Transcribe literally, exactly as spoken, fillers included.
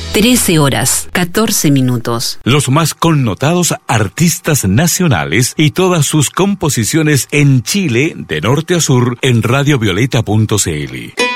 trece horas, catorce minutos. Los más connotados artistas nacionales y todas sus composiciones en Chile, de norte a sur, en radiovioleta punto c l.